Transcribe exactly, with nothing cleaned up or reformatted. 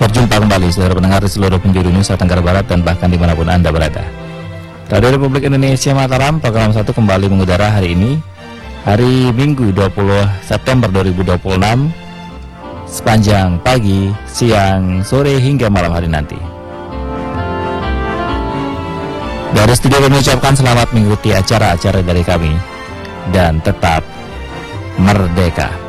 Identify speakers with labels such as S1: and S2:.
S1: Berjumpa kembali saudara pendengar di seluruh penjuru Nusa Tenggara Barat dan bahkan dimanapun Anda berada. Radio Republik Indonesia Mataram, program satu kembali mengudara hari ini, hari Minggu dua puluh September dua ribu dua puluh enam, sepanjang pagi, siang, sore hingga malam hari nanti. Dari studio kami ucapkan selamat mengikuti acara-acara dari kami dan tetap merdeka.